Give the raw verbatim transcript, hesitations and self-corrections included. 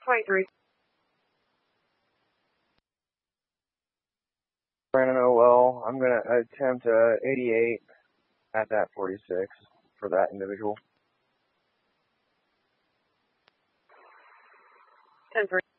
twenty-three. Brandon Owell, I'm going to attempt uh, eighty-eight at that forty-six for that individual. ten three.